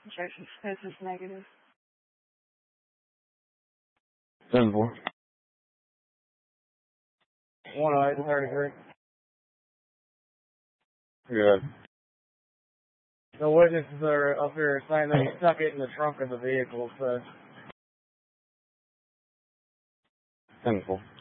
Injection test is negative. 7-4. 108-33. Good. The witnesses are up here saying that he stuck it in the trunk of the vehicle, so. 7-4.